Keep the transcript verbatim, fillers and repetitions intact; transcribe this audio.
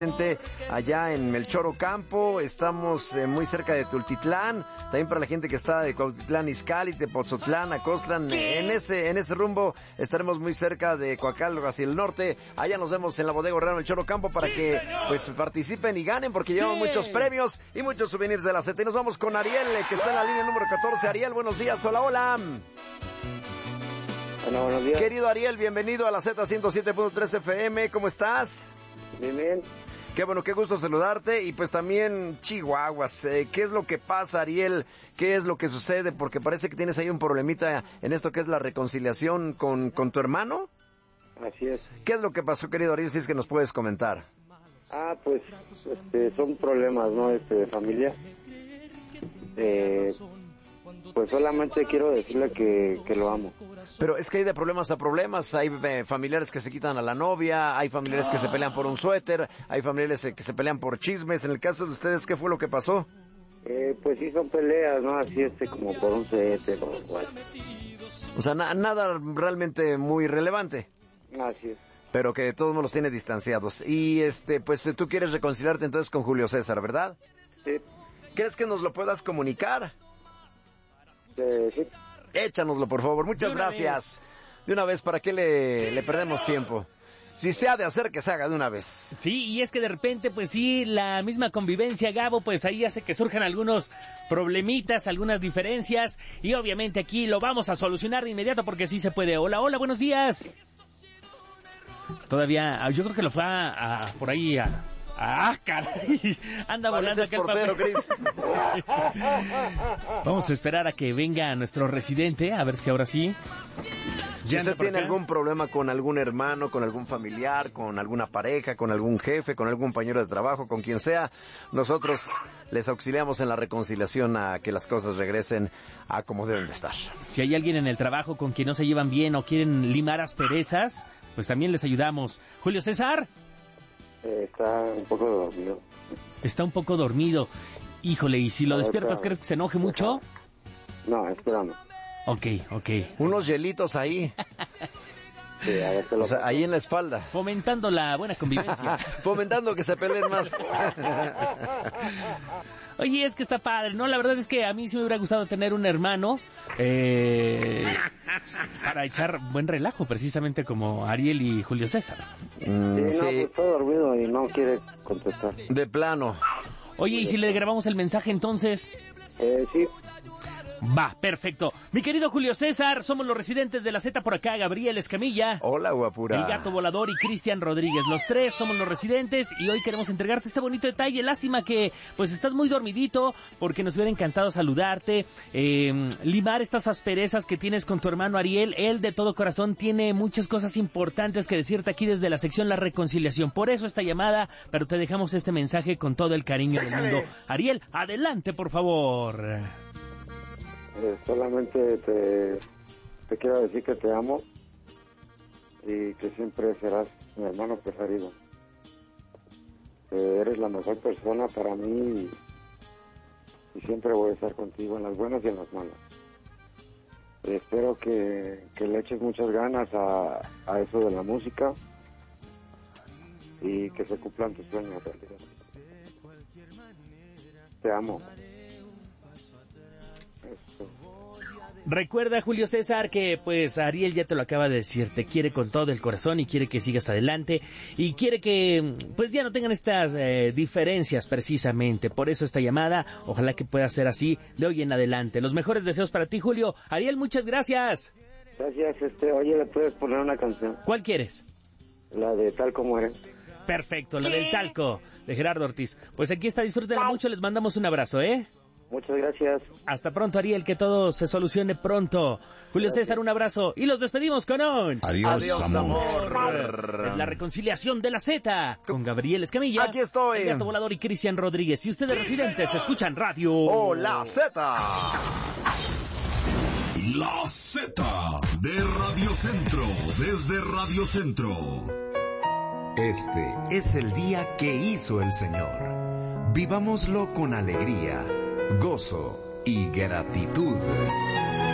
allá en Melchor Ocampo, estamos eh, muy cerca de Tultitlán, también para la gente que está de Cuautitlán Izcalli, Tepoztlán, Acostlan, en ese en ese rumbo estaremos muy cerca de Coacalco hacia el norte. Allá nos vemos en la bodega Horrera Melchor Ocampo para que pues participen y ganen, porque llevamos sí. muchos premios y muchos souvenirs de la Z. Y nos vamos con Ariel, que está en la línea número catorce. Ariel, buenos días, hola, hola. Hola, buenos días. Querido Ariel, bienvenido a la Z ciento siete punto tres F M, ¿cómo estás? Bien, bien. Qué bueno, qué gusto saludarte. Y pues también, Chihuahuas, eh, ¿qué es lo que pasa, Ariel? ¿Qué es lo que sucede? Porque parece que tienes ahí un problemita en esto que es la reconciliación con, con tu hermano. Así es. ¿Qué es lo que pasó, querido Ariel, si es que nos puedes comentar? Ah, pues, este, son problemas, ¿no? Este, de familia. Eh, pues solamente quiero decirle que, que lo amo. Pero es que hay de problemas a problemas, hay eh, familiares que se quitan a la novia, hay familiares que se pelean por un suéter, hay familiares eh, que se pelean por chismes. En el caso de ustedes, ¿qué fue lo que pasó? Eh, pues sí, son peleas, ¿no? Así, este, como por un suéter o igual. O sea, na- nada realmente muy relevante. Así es. Pero que de todos modos los tiene distanciados. Y este, pues tú quieres reconciliarte entonces con Julio César, ¿verdad? Sí. ¿Crees que nos lo puedas comunicar? Eh, sí. Échanoslo, por favor. Muchas gracias. Vez. De una vez, ¿para qué le, le perdemos tiempo? Si se ha de hacer, que se haga de una vez. Sí, y es que de repente, pues sí, la misma convivencia, Gabo, pues ahí hace que surjan algunos problemitas, algunas diferencias. Y obviamente aquí lo vamos a solucionar de inmediato porque sí se puede. Hola, hola, buenos días. Todavía, yo creo que lo fue a, a por ahí a... ¡Ah, caray! Anda volando acá el portero, Chris. Vamos a esperar a que venga nuestro residente, a ver si ahora sí. Si usted tiene acá algún problema con algún hermano, con algún familiar, con alguna pareja, con algún jefe, con algún compañero de trabajo, con quien sea, nosotros les auxiliamos en la reconciliación a que las cosas regresen a como deben de estar. Si hay alguien en el trabajo con quien no se llevan bien o quieren limar asperezas, pues también les ayudamos. Julio César. Eh, está un poco dormido. Está un poco dormido. Híjole, ¿y si lo despiertas, crees que se enoje mucho? No, espérame. Ok, ok. Unos hielitos ahí. Sí, a ver, te lo o sea, ahí en la espalda. Fomentando la buena convivencia. Fomentando que se peleen más. Oye, es que está padre, ¿no? La verdad es que a mí sí me hubiera gustado tener un hermano eh, para echar buen relajo, precisamente como Ariel y Julio César. Mm, sí, no, sí. pues está dormido y no quiere contestar. De plano. Oye, ¿y si le grabamos el mensaje entonces? Eh, sí. Va, perfecto. Mi querido Julio César, somos los residentes de la Z por acá, Gabriel Escamilla. Hola, guapura. El Gato Volador y Cristian Rodríguez. Los tres somos los residentes y hoy queremos entregarte este bonito detalle. Lástima que pues estás muy dormidito porque nos hubiera encantado saludarte, eh, limar estas asperezas que tienes con tu hermano Ariel. Él de todo corazón tiene muchas cosas importantes que decirte aquí desde la sección La Reconciliación. Por eso esta llamada, pero te dejamos este mensaje con todo el cariño del mundo. Ariel, adelante, por favor. Eh, solamente te, te quiero decir que te amo y que siempre serás mi hermano preferido. Eh, eres la mejor persona para mí y, y siempre voy a estar contigo en las buenas y en las malas. Eh, espero que, que le eches muchas ganas a, a eso de la música y que se cumplan tus sueños, realidad. Te amo. Eso. Recuerda, Julio César, que pues Ariel ya te lo acaba de decir, te quiere con todo el corazón y quiere que sigas adelante y quiere que pues ya no tengan estas eh, diferencias precisamente. Por eso esta llamada, ojalá que pueda ser así de hoy en adelante. Los mejores deseos para ti, Julio. Ariel, muchas gracias. Gracias, este, oye, ¿le puedes poner una canción? ¿Cuál quieres? La de Tal Como Eres. Perfecto, la del Talco, de Gerardo Ortiz. Pues aquí está, disfrútenla mucho, les mandamos un abrazo, ¿eh? Muchas gracias. Hasta pronto, Ariel, que todo se solucione pronto. Julio gracias. César, un abrazo. Y los despedimos con un... Adiós, Adiós amor. amor. Es la reconciliación de la Z con Gabriel Escamilla. Aquí estoy. El Gato Volador y Cristian Rodríguez. Y ustedes residentes escuchan radio... ¡Oh, la Z! La Z de Radio Centro, desde Radio Centro. Este es el día que hizo el Señor. Vivámoslo con alegría, gozo y gratitud.